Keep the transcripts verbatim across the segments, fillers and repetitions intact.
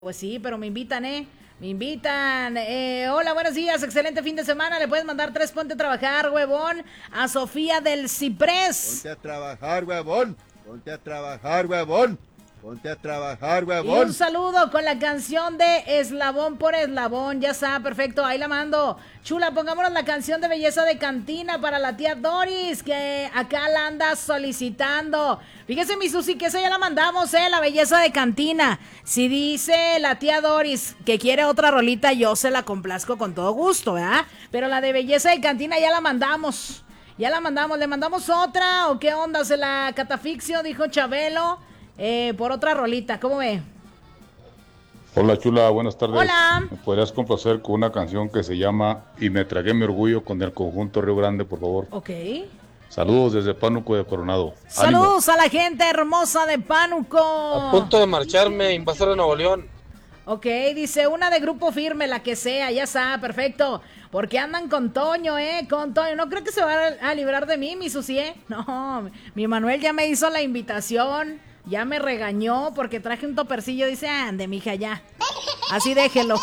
Pues sí, pero me invitan, ¿eh? Me invitan. Eh, hola, buenos días, excelente fin de semana. Le puedes mandar tres ponte a trabajar, huevón, a Sofía del Ciprés. Ponte a trabajar, huevón. Ponte a trabajar, huevón. Ponte a trabajar, Y huevón. un saludo con la canción de Eslabón por Eslabón. Ya está, perfecto, ahí la mando. Chula, pongámonos la canción de Belleza de Cantina para la tía Doris, que acá la anda solicitando. Fíjese, mi Susi, que esa ya la mandamos, eh, la Belleza de Cantina. Si dice la tía Doris que quiere otra rolita, yo se la complazco con todo gusto, ¿verdad? Pero la de Belleza de Cantina ya la mandamos. Ya la mandamos, ¿le mandamos otra o qué onda? Se la catafixio, dijo Chabelo. Eh, por otra rolita, ¿cómo ve? Hola Chula, buenas tardes. Hola. ¿Me podrías complacer con una canción que se llama Y me tragué mi orgullo con el conjunto Río Grande, por favor? Ok. Saludos desde Pánuco de Coronado. Saludos ¡Ánimo! A la gente hermosa de Pánuco. A punto de marcharme, invasor de Nuevo León. Ok, dice una de Grupo Firme, la que sea, ya está, perfecto. Porque andan con Toño, eh, con Toño. No creo que se va a, a librar de mí, mi Susi, eh. No, mi Manuel ya me hizo la invitación. Ya me regañó porque traje un topercillo. Dice, ande, mija, ya. Así déjelo.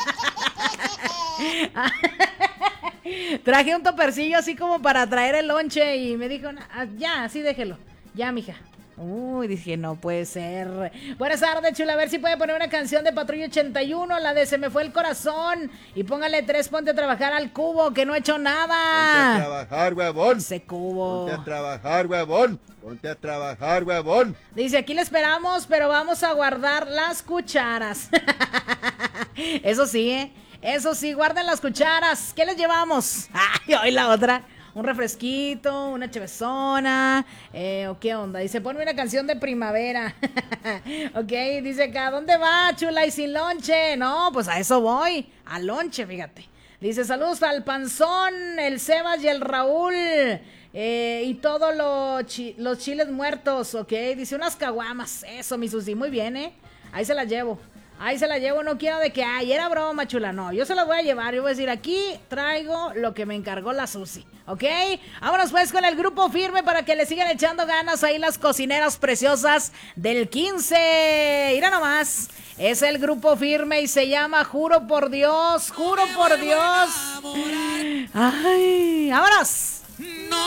Traje un topercillo así como para traer el lonche. Y me dijo, ya, así déjelo. Ya, mija. Uy, dije, no puede ser. Buenas tardes, Chula. A ver si puede poner una canción de Patrulla ochenta y uno, la de Se me fue el corazón. Y póngale tres, ponte a trabajar al cubo, que no he hecho nada. Ponte a trabajar, huevón. Ese cubo. Ponte a trabajar, huevón. Ponte a trabajar, huevón. Dice, aquí le esperamos, pero vamos a guardar las cucharas. Eso sí, ¿eh? Eso sí, guarden las cucharas. ¿Qué les llevamos? Ay, hoy la otra. Un refresquito, una chevezona, eh, o qué onda. Dice, ponme una canción de primavera. Ok, dice acá, ¿dónde va, Chula? Y sin lonche. No, pues a eso voy, a lonche, fíjate. Dice, saludos al Panzón, el Sebas y el Raúl, eh, y todos lo chi- los chiles muertos, ok. Dice, unas caguamas, eso, mi Susi, muy bien, ¿eh? Ahí se las llevo. Ahí se la llevo, no quiero de que, ay, era broma, Chula, no, yo se la voy a llevar, yo voy a decir, aquí traigo lo que me encargó la Susi, ¿ok? Vámonos pues con el Grupo Firme para que le sigan echando ganas ahí las cocineras preciosas del quince, mira nomás, es el Grupo Firme y se llama Juro por Dios, Juro por Dios, ay, vámonos.